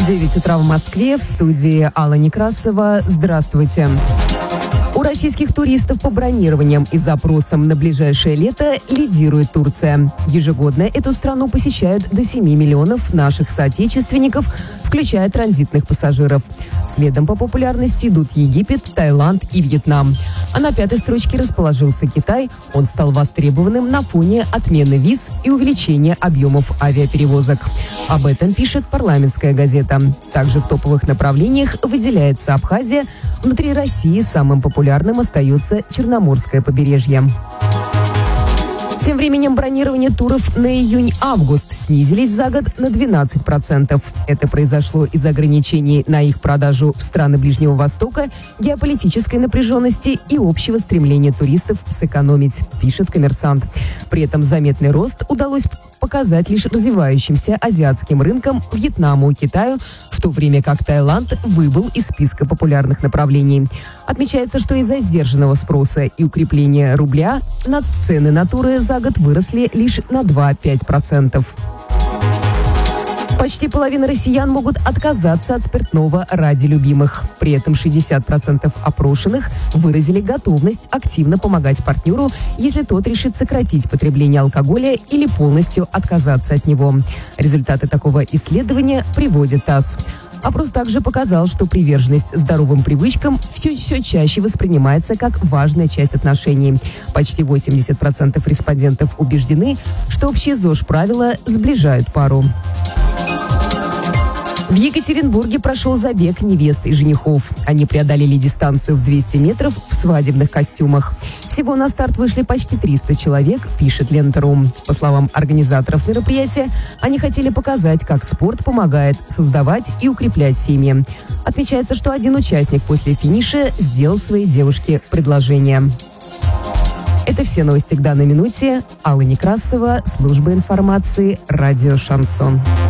9 утра в Москве, в студии Алла Некрасова. Здравствуйте. У российских туристов по бронированиям и запросам на ближайшее лето лидирует Турция. Ежегодно эту страну посещают до 7 миллионов наших соотечественников, включая транзитных пассажиров. Следом по популярности идут Египет, Таиланд и Вьетнам. А на пятой строчке расположился Китай. Он стал востребованным на фоне отмены виз и увеличения объемов авиаперевозок. Об этом пишет «Парламентская газета». Также в топовых направлениях выделяется Абхазия. Внутри России самым популярным остается Черноморское побережье. Тем временем бронирование туров на июнь-август снизились за год на 12%. Это произошло из-за ограничений на их продажу в страны Ближнего Востока, геополитической напряженности и общего стремления туристов сэкономить, пишет «Коммерсант». При этом заметный рост удалось показать лишь развивающимся азиатским рынкам, Вьетнаму и Китаю, в то время как Таиланд выбыл из списка популярных направлений. Отмечается, что из-за сдержанного спроса и укрепления рубля цены на туры за год выросли лишь на 2-5%. Почти половина россиян могут отказаться от спиртного ради любимых. При этом 60% опрошенных выразили готовность активно помогать партнеру, если тот решит сократить потребление алкоголя или полностью отказаться от него. Результаты такого исследования приводит ТАСС. Опрос также показал, что приверженность здоровым привычкам все чаще воспринимается как важная часть отношений. Почти 80% респондентов убеждены, что общие ЗОЖ-правила сближают пару. В Екатеринбурге прошел забег невест и женихов. Они преодолели дистанцию в 200 метров в свадебных костюмах. Всего на старт вышли почти 300 человек, пишет Лента.ру. По словам организаторов мероприятия, они хотели показать, как спорт помогает создавать и укреплять семьи. Отмечается, что один участник после финиша сделал своей девушке предложение. Это все новости к данной минуте. Алла Некрасова, служба информации, радио «Шансон».